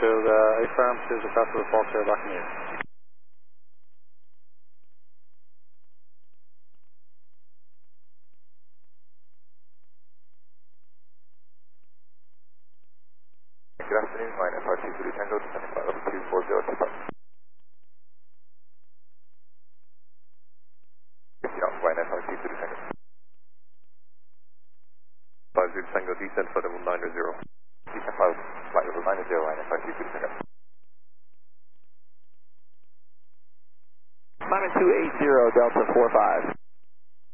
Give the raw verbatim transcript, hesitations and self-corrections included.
uh, affirm to the cross of the Falls Air Buccaneers. Good afternoon, line F R two Zulu Tango, descending flight level two four zero, tip up. fifty knots, line F R two Zulu Tango. five Zulu Tango, descent flight level nine zero. Descent flight flight level nine zero, line F R two Zulu Tango. Line two eight zero, Delta four five.